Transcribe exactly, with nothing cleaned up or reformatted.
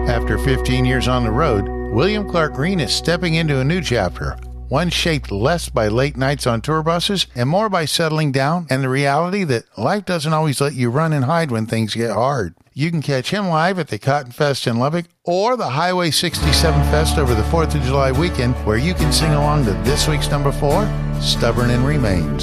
After fifteen years on the road, William Clark Green is stepping into a new chapter, one shaped less by late nights on tour buses and more by settling down and the reality that life doesn't always let you run and hide when things get hard. You can catch him live at the Cotton Fest in Lubbock or the Highway sixty-seven Fest over the fourth of July weekend, where you can sing along to this week's number four, Stubborn and Remains.